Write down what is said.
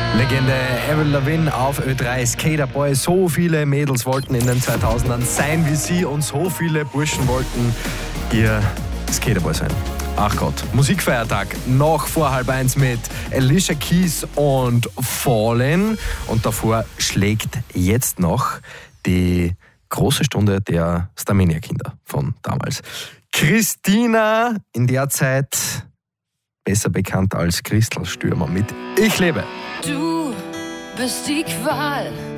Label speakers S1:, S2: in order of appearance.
S1: Legende Avril Lavigne auf Ö3, Skaterboy. So viele Mädels wollten in den 2000ern sein wie sie und so viele Burschen wollten ihr Skaterboy sein. Ach Gott, Musikfeiertag noch vor 12:30 mit Alicia Keys und Fallen. Und davor schlägt jetzt noch die große Stunde der Starmania-Kinder von damals. Christina, in der Zeit besser bekannt als Christel Stürmer mit Ich lebe.
S2: Du bist die Qual